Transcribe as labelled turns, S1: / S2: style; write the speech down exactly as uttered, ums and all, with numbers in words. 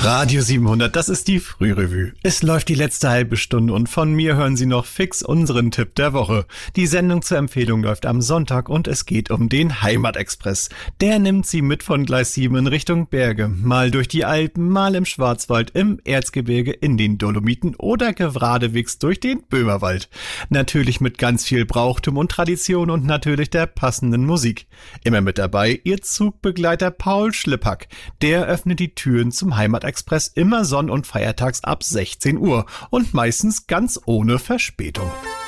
S1: Radio siebenhundert, das ist die Frührevue. Es läuft die letzte halbe Stunde und von mir hören Sie noch fix unseren Tipp der Woche. Die Sendung zur Empfehlung läuft am Sonntag und es geht um den Heimatexpress. Der nimmt Sie mit von Gleis sieben in Richtung Berge, mal durch die Alpen, mal im Schwarzwald, im Erzgebirge, in den Dolomiten oder geradewegs durch den Böhmerwald. Natürlich mit ganz viel Brauchtum und Tradition und natürlich der passenden Musik. Immer mit dabei Ihr Zugbegleiter Paul Schlippack. Der öffnet die Türen zum Heimatexpress immer sonn- und feiertags ab sechzehn Uhr und meistens ganz ohne Verspätung.